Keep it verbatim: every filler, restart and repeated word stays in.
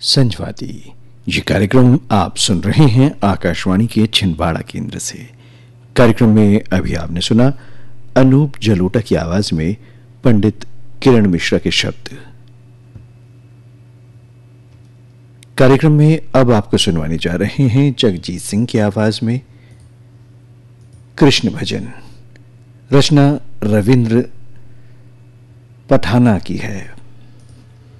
संजवादी। ये कार्यक्रम आप सुन रहे हैं आकाशवाणी के छिंदवाड़ा केंद्र से। कार्यक्रम में अभी आपने सुना अनूप जलोटा की आवाज में पंडित किरण मिश्रा के शब्द। कार्यक्रम में अब आपको सुनवाने जा रहे हैं जगजीत सिंह की आवाज में कृष्ण भजन। रचना रविंद्र पठाना की है।